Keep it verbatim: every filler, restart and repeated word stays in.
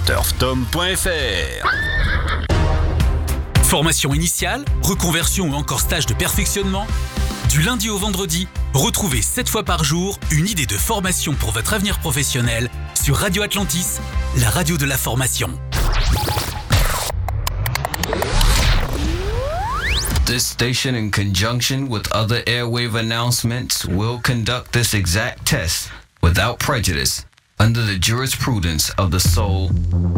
turf tom point f r. Formation initiale, reconversion ou encore stage de perfectionnement. Du lundi au vendredi, retrouvez sept fois par jour une idée de formation pour votre avenir professionnel sur Radio Atlantis, la radio de la formation. This station, in conjunction with other airwave announcements, will conduct this exact test without prejudice under the jurisprudence of the Soul